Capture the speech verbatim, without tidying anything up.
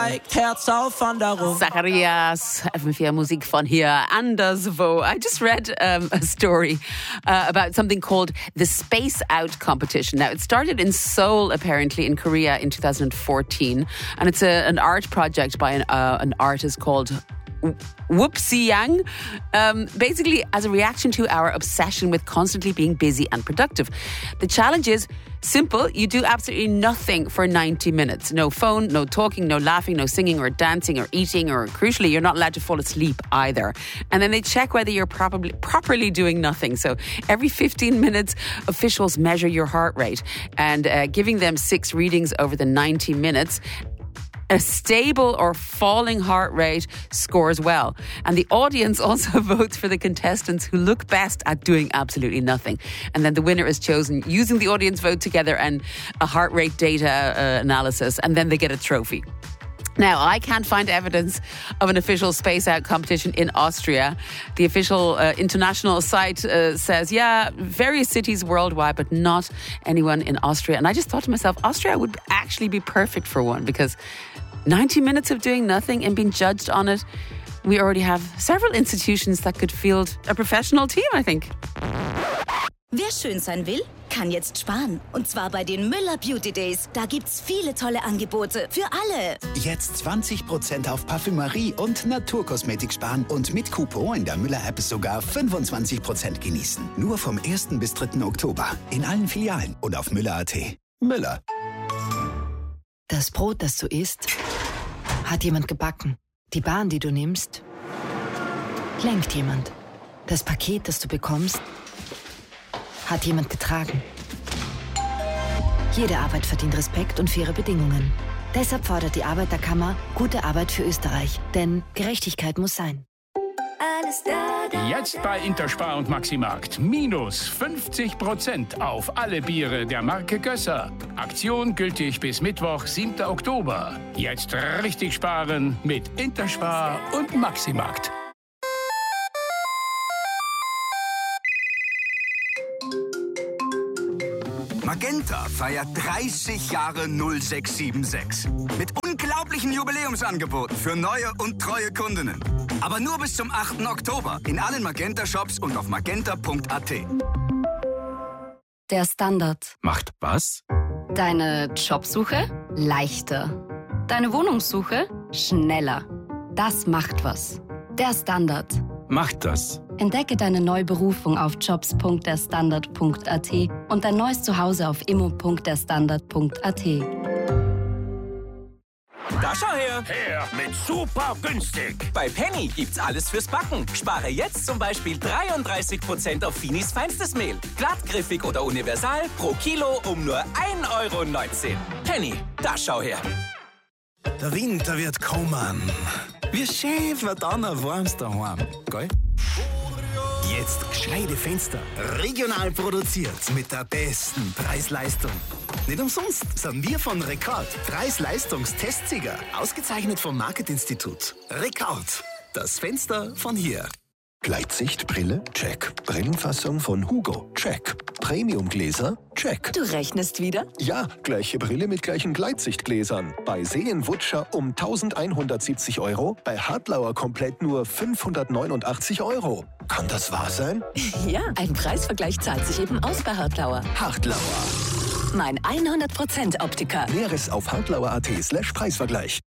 Herz auf Wanderung. Zacharias, F M vier Musik von hier, anderswo. I just read um, a story uh, about something called the Space Out competition. Now, it started in Seoul, apparently, in Korea in two thousand fourteen. And it's a, an art project by an, uh, an artist called Whoopsie Yang, um, basically as a reaction to our obsession with constantly being busy and productive. The challenge is simple. You do absolutely nothing for ninety minutes. No phone, no talking, no laughing, no singing or dancing or eating, or crucially, you're not allowed to fall asleep either. And then they check whether you're properly, properly doing nothing. So every fifteen minutes, officials measure your heart rate and uh, giving them six readings over the ninety minutes. A stable or falling heart rate scores well. And the audience also votes for the contestants who look best at doing absolutely nothing. And then the winner is chosen using the audience vote together and a heart rate data uh, analysis. And then they get a trophy. Now, I can't find evidence of an official Space Out competition in Austria. The official uh, international site uh, says, yeah, various cities worldwide, but not anyone in Austria. And I just thought to myself, Austria would actually be perfect for one, because ninety minutes of doing nothing and being judged on it, we already have several institutions that could field a professional team, I think. Wer schön sein will, kann jetzt sparen. Und zwar bei den Müller Beauty Days. Da gibt's viele tolle Angebote für alle. Jetzt zwanzig Prozent auf Parfümerie und Naturkosmetik sparen und mit Coupon in der Müller-App sogar fünfundzwanzig Prozent genießen. Nur vom ersten bis dritten Oktober. In allen Filialen und auf müller punkt at. Müller. Das Brot, das du isst, hat jemand gebacken. Die Bahn, die du nimmst, lenkt jemand. Das Paket, das du bekommst, hat jemand getragen. Jede Arbeit verdient Respekt und faire Bedingungen. Deshalb fordert die Arbeiterkammer gute Arbeit für Österreich. Denn Gerechtigkeit muss sein. Jetzt bei Interspar und Maximarkt. Minus fünfzig Prozent auf alle Biere der Marke Gösser. Aktion gültig bis Mittwoch, siebten Oktober. Jetzt richtig sparen mit Interspar und Maximarkt. Magenta feiert dreißig Jahre null sechs sieben sechs. Mit unglaublichen Jubiläumsangeboten für neue und treue Kundinnen. Aber nur bis zum achten Oktober in allen Magenta-Shops und auf magenta punkt at. Der Standard. Macht was? Deine Jobsuche leichter. Deine Wohnungssuche schneller. Das macht was. Der Standard. Macht das. Entdecke deine neue Berufung auf jobs punkt der standard punkt at und dein neues Zuhause auf immo punkt der standard punkt at. Da schau her! Her mit super günstig. Bei Penny gibt's alles fürs Backen. Spare jetzt zum Beispiel dreiunddreißig Prozent auf Finis feinstes Mehl. Glattgriffig oder universal pro Kilo um nur ein Euro neunzehn. Penny, da schau her! Der Winter wird kommen. Wie schön wird dann ein warmes daheim, gell? Jetzt gescheite Fenster. Regional produziert mit der besten Preis-Leistung. Nicht umsonst sind wir von Rekord Preis-Leistungs-Testsieger. Ausgezeichnet vom Marketinstitut. Rekord. Das Fenster von hier. Gleitsichtbrille? Check. Brillenfassung von Hugo? Check. Premiumgläser? Check. Du rechnest wieder? Ja, gleiche Brille mit gleichen Gleitsichtgläsern. Bei Seen-Wutscher um eintausendeinhundertsiebzig Euro, bei Hartlauer komplett nur fünfhundertneunundachtzig Euro. Kann das wahr sein? Ja, ein Preisvergleich zahlt sich eben aus bei Hartlauer. Hartlauer. Mein hundert Prozent Optiker. Näheres auf hartlauer punkt at slash Preisvergleich.